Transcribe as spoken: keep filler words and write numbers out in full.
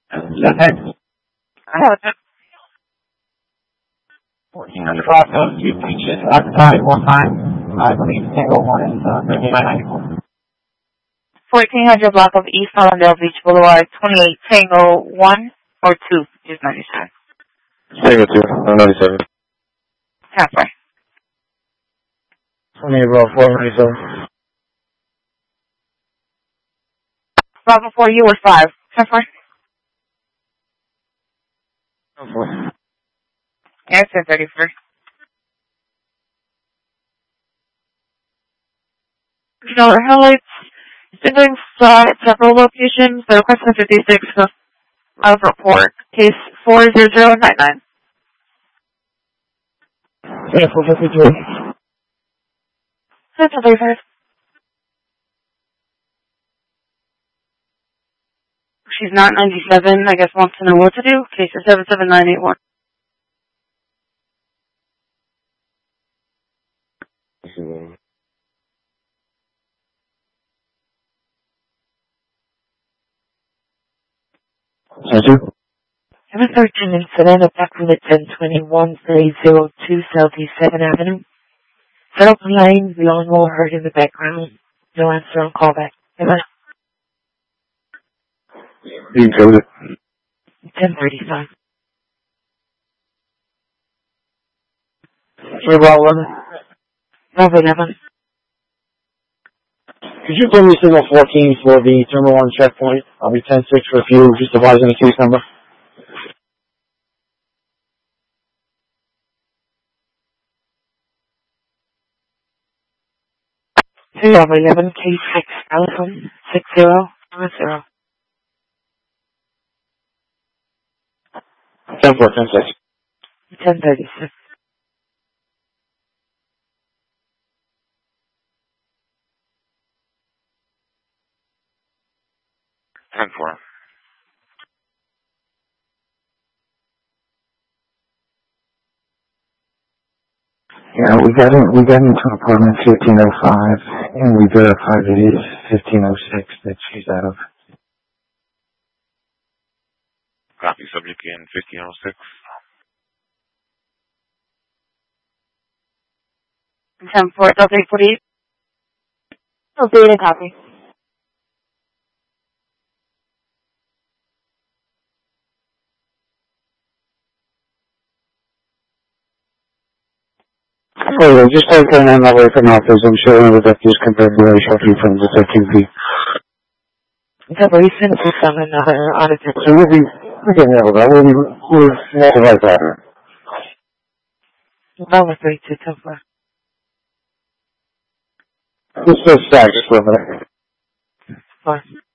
Okay. I have it. fourteen hundred block of you just occupied one time. I believe Tango one is uh, thirty-nine ninety-four. fourteen hundred block of East Allendale Beach Boulevard, twenty-eight Tango one or two, just ninety-seven. Tango two, ninety-seven. Halfway. twenty-eight block four ninety-seven. Block before you was five. Halfway. Yeah, it's ten thirty-three. You know, the highlights, signaling saw at several locations. The request is fifty-six of report. Case four zero zero nine nine. Yeah, four fifty-three. That's a thirty-five. She's not ninety-seven. I guess wants to know what to do. Case is seven seven nine eight one. Thank you. Seven thirteen incident of Document ten twenty-one three zero two Southeast seventh Avenue. Set up the lane, the lawnmower heard in the background. No answer on callback. Ever. You can code it. ten thirty-five. Three block eleven. Bravo eleven. Could you put me signal fourteen for the Terminal one checkpoint? I'll be ten six for a few, just advising the case number. Bravo eleven, K six, Allison, six zero, seven zero. ten four, ten six. ten thirty-six. ten four. Yeah, we got in, we got into apartment fifteen oh five, and we verified it is fifteen oh six that she's out of. Copy, subject in fifteen oh six. ten four, Delta eight forty-eight. Oh, data copy. Oh, just take her name away from office. I'm sure one of the deputies can very very shortly from the thirteen feet. The recent is on another auditor. So we'll be, we're getting out of that. We'll be, we'll have the right pattern. Bravo three two ten four. Just a sec, just for a minute. Four.